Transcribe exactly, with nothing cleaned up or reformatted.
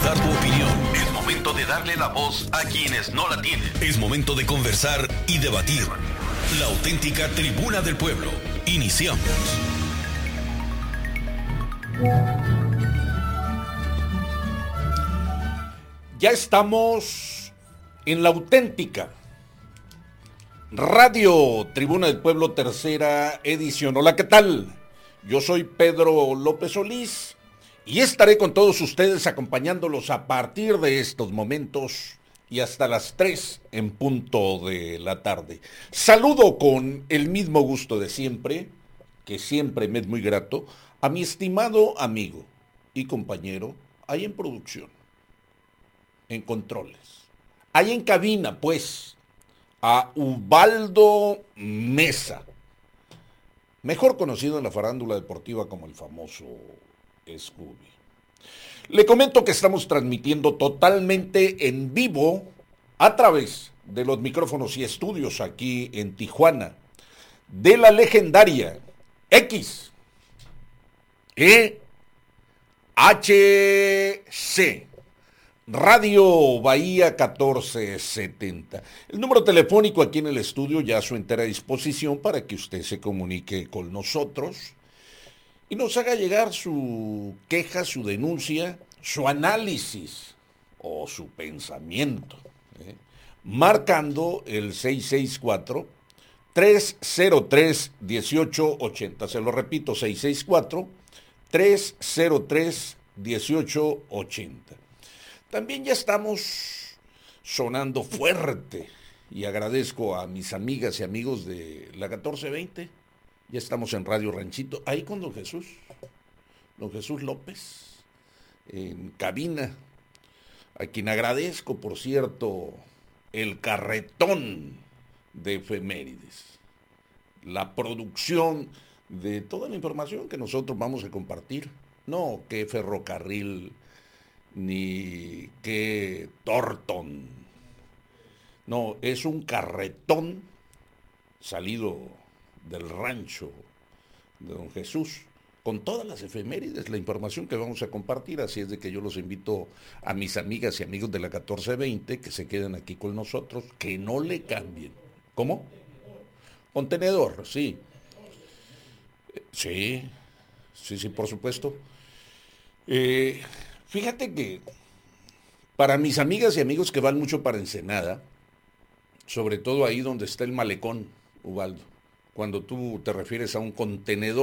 dar tu opinión. Es momento de darle la voz a quienes no la tienen. Es momento de conversar y debatir. La auténtica Tribuna del Pueblo. Iniciamos. Ya estamos en la auténtica Radio Tribuna del Pueblo, tercera edición. Hola, ¿qué tal? Yo soy Pedro López Solís y estaré con todos ustedes acompañándolos a partir de estos momentos y hasta las tres en punto de la tarde. Saludo con el mismo gusto de siempre, que siempre me es muy grato, a mi estimado amigo y compañero ahí en producción, en controles, ahí en cabina, pues, a Ubaldo Mesa, mejor conocido en la farándula deportiva como el famoso Scooby. Le comento que estamos transmitiendo totalmente en vivo a través de los micrófonos y estudios aquí en Tijuana, de la legendaria X E H C Radio Bahía catorce setenta. El número telefónico aquí en el estudio ya a su entera disposición para que usted se comunique con nosotros y nos haga llegar su queja, su denuncia, su análisis o su pensamiento, ¿eh? marcando el seis seis cuatro, tres cero tres, uno ocho ocho cero. Se lo repito, seis seis cuatro, tres cero tres, uno ocho ocho cero. También ya estamos sonando fuerte y agradezco a mis amigas y amigos de la catorce veinte. Ya estamos en Radio Ranchito, ahí con don Jesús, don Jesús López, en cabina, a quien agradezco, por cierto, el carretón de efemérides, la producción de toda la información que nosotros vamos a compartir. No, qué ferrocarril, ni qué Torton. No, es un carretón salido del rancho de don Jesús, con todas las efemérides, la información que vamos a compartir. Así es de que yo los invito a mis amigas y amigos de la catorce veinte que se queden aquí con nosotros, que no le cambien. ¿Cómo? Contenedor, sí. Sí, sí, sí, por supuesto. Eh, fíjate que para mis amigas y amigos que van mucho para Ensenada, sobre todo ahí donde está el malecón, Ubaldo, cuando tú te refieres a un contenedor,